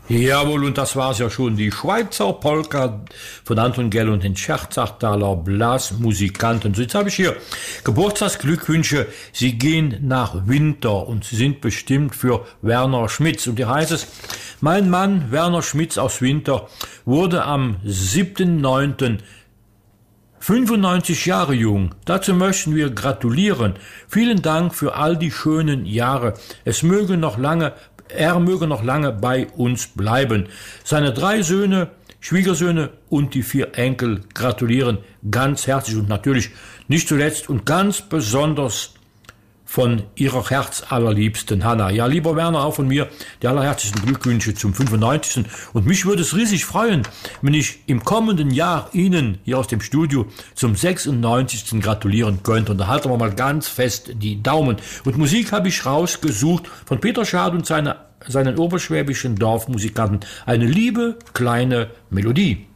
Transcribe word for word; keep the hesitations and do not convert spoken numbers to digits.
Jawohl, und das war's ja schon, die Schweizer Polka von Anton Gell und den Scherzachtaler Blasmusikanten. So, jetzt habe ich hier Geburtstagsglückwünsche. Sie gehen nach Winter und sie sind bestimmt für Werner Schmitz. Und hier heißt es, mein Mann Werner Schmitz aus Winter wurde am siebten neunten fünfundneunzig Jahre jung. Dazu möchten wir gratulieren. Vielen Dank für all die schönen Jahre. Es möge noch lange Er möge noch lange bei uns bleiben. Seine drei Söhne, Schwiegersöhne und die vier Enkel gratulieren ganz herzlich und natürlich nicht zuletzt und ganz besonders von ihrer herzallerliebsten Hanna. Ja, lieber Werner, auch von mir die allerherzlichsten Glückwünsche zum fünfundneunzigsten Und mich würde es riesig freuen, wenn ich im kommenden Jahr Ihnen hier aus dem Studio zum sechsundneunzigsten gratulieren könnte. Und da halten wir mal ganz fest die Daumen. Und Musik habe ich rausgesucht von Peter Schad und seine, seinen oberschwäbischen Dorfmusikanten. Eine liebe kleine Melodie.